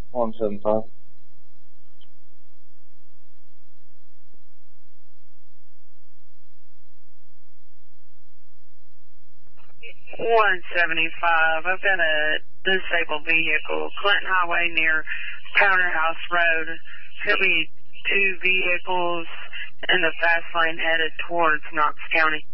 175. 175. I've got a disabled vehicle, Clinton Highway near Powder House Road. Could be two vehicles in the fast lane headed towards Knox County.